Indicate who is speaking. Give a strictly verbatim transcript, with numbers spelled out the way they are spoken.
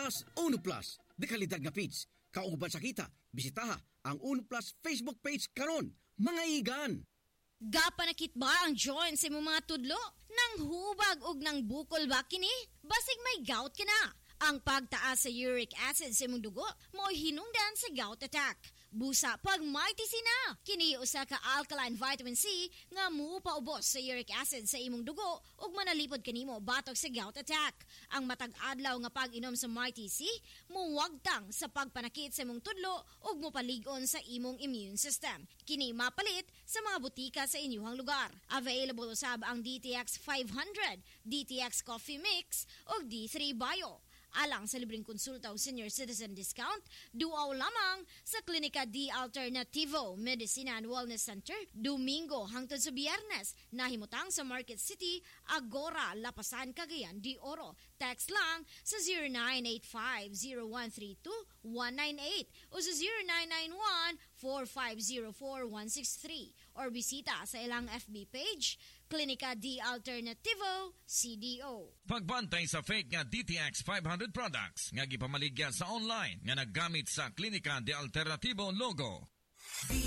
Speaker 1: Plus, Uno Plus, di kalidad nga feeds. Kauban sa kita, bisitaha ang Uno Plus Facebook page karon, mga igan.
Speaker 2: Gapanakit ba ang joints sa mga tudlo? Nang hubag og nang bukol ba kini? Basig may gout ka na. Ang pagtaas sa uric acid sa imong dugo mo hinungdan sa gout attack. Busa pag mighty na. Kini usa ka alkaline vitamin C nga mupaubos sa uric acid sa imong dugo ug manalipod kanimo batok sa gout attack. Ang matag adlaw nga pag-inom sa Mighty C muwagtang sa pagpanakit sa imong tudlo ug mopaligon sa imong immune system. Kini mapalit sa mga butika sa inyong lugar. Available usab ang D T X five hundred, D T X Coffee Mix ug D three Bio. Alang sa libreng konsulta o senior citizen discount, duaw lamang sa Klinika D Alternativo Medicina and Wellness Center, Domingo hangtod sa Biyernes, nahimutang sa Market City, Agora, Lapasan, Cagayan de Oro. Text lang sa zero nine eight five zero one three two one nine eight o sa zero nine nine one four five zero four one six three or bisita sa ilang F B page, Klinika D Alternativo, C D O.
Speaker 3: Pagbantay sa fake nga D T X five hundred products nga gipamaligya sa online nga naggamit sa Klinika D Alternativo logo.